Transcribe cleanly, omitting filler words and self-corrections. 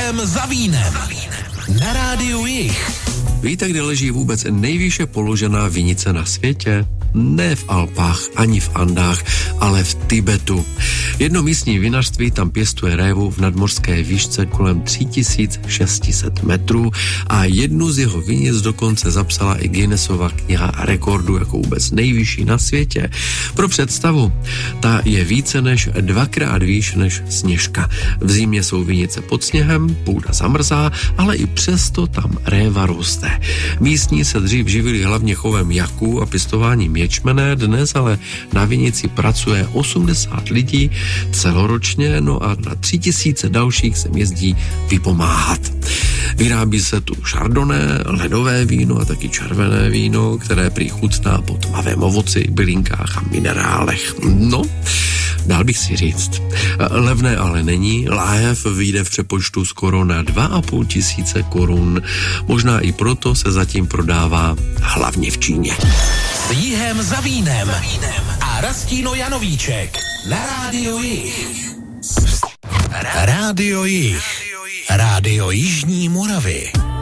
Jihem za vínem. Na rádiu Jih. Víte, kde leží vůbec nejvýše položená vinice na světě? Ne v Alpách, ani v Andách, ale v Tibetu. Jedno místní vinařství tam pěstuje révu v nadmořské výšce kolem 3600 metrů a jednu z jeho vinic dokonce zapsala i Guinnessova kniha rekordů jako vůbec nejvyšší na světě. Pro představu, ta je více než 2x výš než Sněžka. V zimě jsou vinice pod sněhem, půda zamrzá, ale i přesto tam réva roste. Místní se dřív živili hlavně chovem jaků a pěstováním ječmene, dnes ale na vinici pracuje 80 lidí celoročně, no a na 3000 dalších se jezdí vypomáhat. Vyrábí se tu chardonnay, ledové víno a taky červené víno, které prý chutná po tmavém ovoci, bylinkách a minerálech. No, dal bych si říct. Levné ale není, láhev vyjde v přepočtu skoro na 2500 korun. Možná i proto se zatím prodává hlavně v Číně. S Jihem za vínem a Rastíno Janovíček na rádiu Jih. Rádio Jih. Rádio Jižní Moravy.